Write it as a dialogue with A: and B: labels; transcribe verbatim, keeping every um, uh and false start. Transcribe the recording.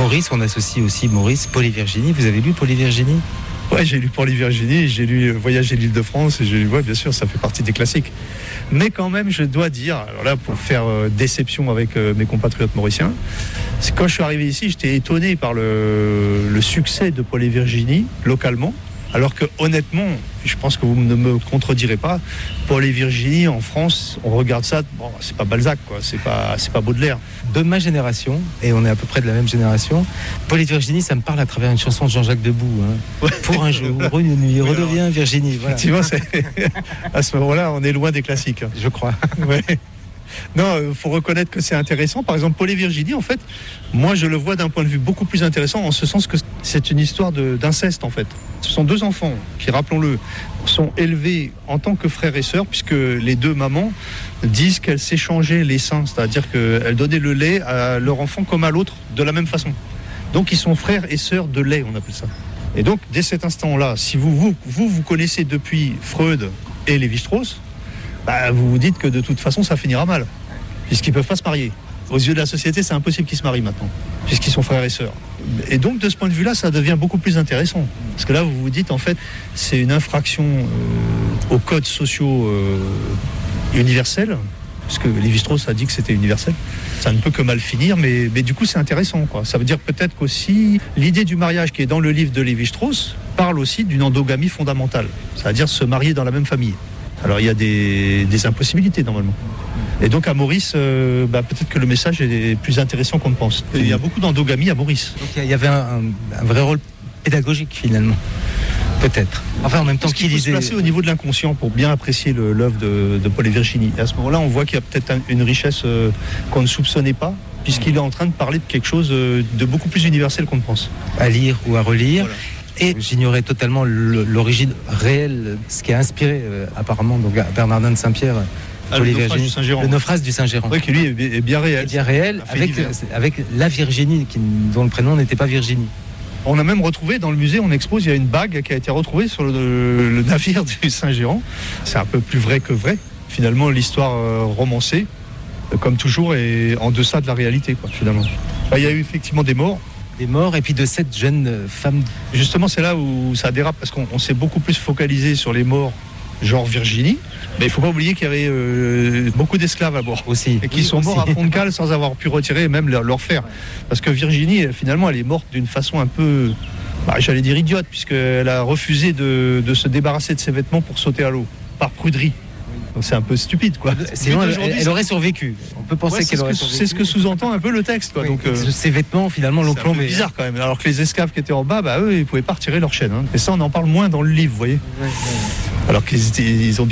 A: Maurice, on associe aussi Maurice, Paul et Virginie. Vous avez lu Paul et Virginie ?
B: Ouais, j'ai lu Paul et Virginie, j'ai lu Voyage à l'Île-de-France, et j'ai lu, ouais, bien sûr, ça fait partie des classiques. Mais quand même, je dois dire, alors là, pour faire euh, déception avec euh, mes compatriotes mauriciens, c'est quand je suis arrivé ici, j'étais étonné par le, le succès de Paul et Virginie, localement. Alors que honnêtement, je pense que vous ne me contredirez pas, Paul et Virginie en France, on regarde ça, bon, c'est pas Balzac, quoi, c'est pas, c'est pas Baudelaire.
A: De ma génération, et on est à peu près de la même génération, Paul et Virginie, ça me parle à travers une chanson de Jean-Jacques Debout. Hein. Ouais. Pour un jour, une nuit, redeviens Virginie. Voilà.
B: Effectivement, c'est... à ce moment-là, on est loin des classiques.
A: Je crois.
B: Ouais. Non, il faut reconnaître que c'est intéressant. Par exemple, Paul et Virginie, en fait, moi je le vois d'un point de vue beaucoup plus intéressant, en ce sens que c'est une histoire de, d'inceste, en fait. Ce sont deux enfants qui, rappelons-le, sont élevés en tant que frères et sœurs, puisque les deux mamans disent qu'elles s'échangeaient les seins, c'est-à-dire qu'elles donnaient le lait à leur enfant comme à l'autre, de la même façon. Donc ils sont frères et sœurs de lait, on appelle ça. Et donc, dès cet instant-là, si vous vous, vous, vous connaissez depuis Freud et Lévi-Strauss, bah, vous vous dites que de toute façon ça finira mal, puisqu'ils ne peuvent pas se marier. Aux yeux de la société, c'est impossible qu'ils se marient maintenant, puisqu'ils sont frères et sœurs. Et donc de ce point de vue-là, ça devient beaucoup plus intéressant. Parce que là, vous vous dites, en fait, c'est une infraction euh, aux codes sociaux euh, universels, parce que Lévi-Strauss a dit que c'était universel. Ça ne peut que mal finir, mais, mais du coup c'est intéressant, quoi. Ça veut dire peut-être qu'aussi, l'idée du mariage qui est dans le livre de Lévi-Strauss parle aussi d'une endogamie fondamentale, c'est-à-dire se marier dans la même famille. Alors il y a des, des impossibilités normalement. Et donc à Maurice, euh, bah, peut-être que le message est plus intéressant qu'on ne pense. Il y a beaucoup d'endogamie à Maurice.
A: Donc il y avait un, un vrai rôle pédagogique finalement, peut-être. Enfin en même temps qu'il lisait...
B: Il faut se placer au niveau de l'inconscient pour bien apprécier le, l'œuvre de, de Paul et Virginie. Et à ce moment-là, on voit qu'il y a peut-être un, une richesse euh, qu'on ne soupçonnait pas, puisqu'il est en train de parler de quelque chose de beaucoup plus universel qu'on ne pense.
A: À lire ou à relire.
B: Voilà.
A: Et j'ignorais totalement le, l'origine réelle, ce qui a inspiré euh, apparemment donc, Bernardin de Saint-Pierre,
B: ah, le, naufrage du Saint-Géran.
A: le naufrage du Saint-Géran.
B: Oui, qui lui est, est bien réel.
A: Est bien réel, avec, avec la Virginie, qui, dont le prénom n'était pas Virginie.
B: On a même retrouvé dans le musée, on expose, il y a une bague qui a été retrouvée sur le, le navire du Saint-Géran. C'est un peu plus vrai que vrai. Finalement, l'histoire euh, romancée, euh, comme toujours, est en deçà de la réalité, quoi, finalement. Bah, il y a eu effectivement des morts.
A: Des morts et puis de cette jeune femme.
B: Justement, c'est là où ça dérape parce qu'on on s'est beaucoup plus focalisé sur les morts, genre Virginie. Mais il ne faut pas oublier qu'il y avait euh, beaucoup d'esclaves à bord
A: aussi,
B: et qui
A: oui,
B: sont
A: aussi.
B: morts à fond de cale sans avoir pu retirer même leur, leur fer. Parce que Virginie, finalement, elle est morte d'une façon un peu, bah, j'allais dire idiote, puisqu'elle a refusé de, de se débarrasser de ses vêtements pour sauter à l'eau, par pruderie. Donc c'est un peu stupide, quoi.
A: Sinon, elle, elle, elle aurait survécu. On peut penser ouais, qu'elle aurait survécu.
B: C'est ce que sous-entend un peu le texte, quoi.
A: Oui,
B: donc, euh,
A: ces vêtements, finalement, l'ont plombé.
B: C'est bizarre, quand même. Alors que les esclaves qui étaient en bas, bah, eux, ils pouvaient pas retirer leur chaîne. Hein. Et ça, on en parle moins dans le livre, vous voyez. Ouais, ouais. Alors qu'ils étaient, ils ont bien